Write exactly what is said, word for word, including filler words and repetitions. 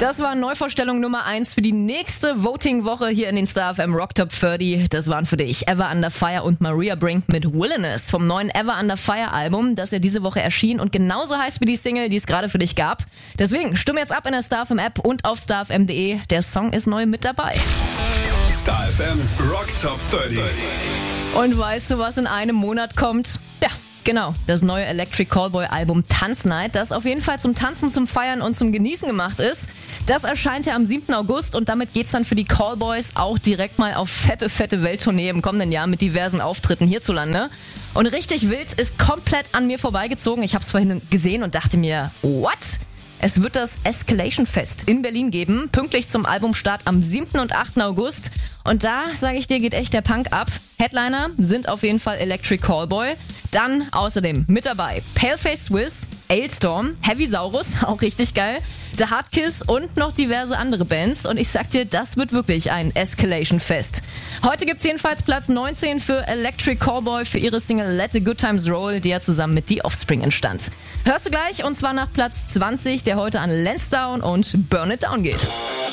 Das war Neuvorstellung Nummer eins für die nächste Voting-Woche hier in den Star F M Rock Top dreißig. Das waren für dich Ever Under Fire und Maria Brink mit Wilderness vom neuen Ever Under Fire Album, das ja diese Woche erschien und genauso heißt wie die Single, die es gerade für dich gab. Deswegen stimme jetzt ab in der Star F M App und auf star f m punkt d e. Der Song ist neu mit dabei. Star F M Rock Top dreißig. Und weißt du, was in einem Monat kommt? Ja, genau, das neue Electric Callboy Album Tanznight, das auf jeden Fall zum Tanzen, zum Feiern und zum Genießen gemacht ist. Das erscheint ja am siebten August und damit geht's dann für die Callboys auch direkt mal auf fette, fette Welttournee im kommenden Jahr mit diversen Auftritten hierzulande. Und richtig wild ist komplett an mir vorbeigezogen. Ich hab's vorhin gesehen und dachte mir, what? Es wird das Escalation Fest in Berlin geben, pünktlich zum Albumstart am siebten und achten August. Und da, sage ich dir, geht echt der Punk ab. Headliner sind auf jeden Fall Electric Callboy. Dann außerdem mit dabei Paleface Swiss, Ailstorm, Heavy Saurus, auch richtig geil, The Hardkiss und noch diverse andere Bands. Und ich sag dir, das wird wirklich ein Escalation Fest. Heute gibt's jedenfalls Platz neunzehn für Electric Callboy für ihre Single Let the Good Times Roll, die ja zusammen mit The Offspring entstand. Hörst du gleich und zwar nach Platz zwanzig, der heute an Lansdowne und Burn It Down geht.